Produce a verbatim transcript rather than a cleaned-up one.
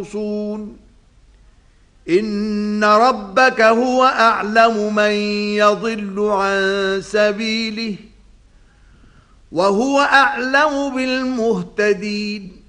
يخرصون إن ربك هو أعلم من يضل عن سبيله وهو أعلم بالمهتدين.